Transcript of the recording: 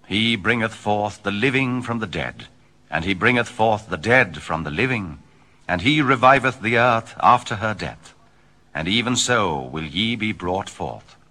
He bringeth forth the living from the dead, and he bringeth forth the dead from the living, and he reviveth the earth after her death. And even so will ye be brought forth.